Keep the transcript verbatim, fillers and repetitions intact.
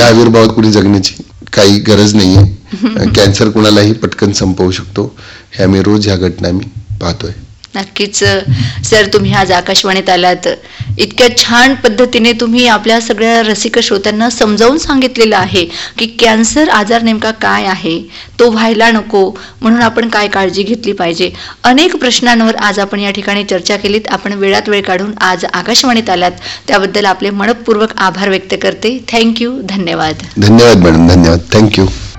या आविर्भावात कुणी जगण्याची काही गरज नाहीये. कॅन्सर कुणालाही पटकन संपवू शकतो. हे आम्ही रोज ह्या घटना आम्ही पाहतोय. नक्कीच सर, तुम्ही आज आकाशवाणीत आलात. इतक्या छान पद्धतीने तुम्ही आपल्या सगळ्या रसिक श्रोत्यांना समजावून सांगितलेलं आहे की कॅन्सर आजार नेमका काय आहे, तो व्हायला नको म्हणून आपण काय काळजी घेतली पाहिजे. अनेक प्रश्नांवर आज आपण या ठिकाणी चर्चा केलीत. आपण वेळात वेळ काढून आज आकाशवाणीत आलात त्याबद्दल आपले मनपूर्वक आभार व्यक्त करते. थँक्यू. धन्यवाद. धन्यवाद मॅडम. धन्यवाद. थँक्यू.